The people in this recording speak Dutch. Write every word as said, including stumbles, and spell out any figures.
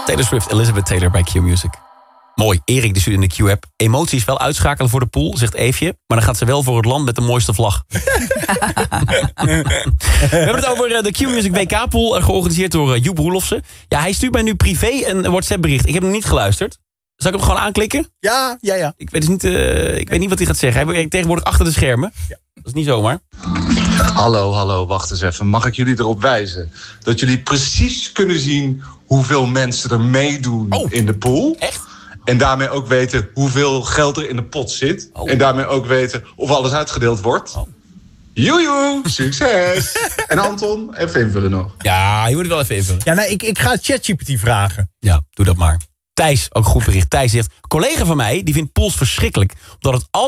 Taylor Swift, Elizabeth Taylor bij Q-Music. Mooi, Erik die stuurt in de Q-app. Emoties wel uitschakelen voor de pool, zegt Eefje. Maar dan gaat ze wel voor het land met de mooiste vlag. We hebben het over de Q-Music W K-pool, georganiseerd door Joep Roelofsen. Ja, hij stuurt mij nu privé een WhatsApp-bericht. Ik heb hem niet geluisterd. Zal ik hem gewoon aanklikken? Ja, ja, ja. Ik weet, dus niet, uh, ik weet niet wat hij gaat zeggen. Hij werkt tegenwoordig achter de schermen. Ja. Dat is niet zomaar. Hallo, hallo, wacht eens even. Mag ik jullie erop wijzen dat jullie precies kunnen zien hoeveel mensen er meedoen oh. in de pool? Echt? En daarmee ook weten hoeveel geld er in de pot zit. Oh. En daarmee ook weten of alles uitgedeeld wordt. Oh. Joejoe, succes! En Anton, even invullen nog. Ja, je moet het wel even invullen. Ja, nee, ik, ik ga ChatGPT vragen. Ja, doe dat maar. Thijs, ook goed bericht. Thijs zegt, collega van mij die vindt pools verschrikkelijk. Omdat het al